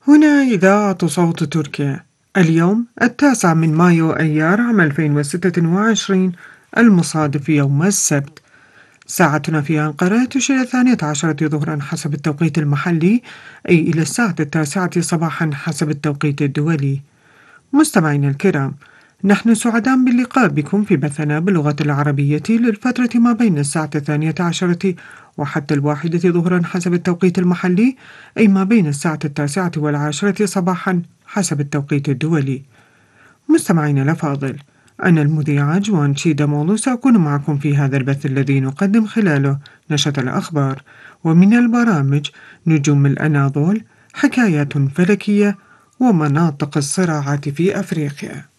هنا إذاعة صوت تركيا. اليوم 9 مايو أيار عام 2026، المصادف يوم السبت. ساعتنا في أنقرة تشير 12 ظهرا حسب التوقيت المحلي، أي إلى الساعة 9 صباحا حسب التوقيت الدولي. مستمعينا الكرام، نحن سعداء باللقاء بكم في بثنا باللغة العربية للفترة ما بين الساعة 12 وحتى 1 ظهرا حسب التوقيت المحلي، أي ما بين الساعة 9 و10 صباحا حسب التوقيت الدولي. مستمعينا الأفاضل، أنا المذيعة جوان شيدا مولو سأكون معكم في هذا البث الذي نقدم خلاله نشرة الأخبار، ومن البرامج نجوم الأناضول، حكايات فلكية، ومناطق الصراعات في أفريقيا.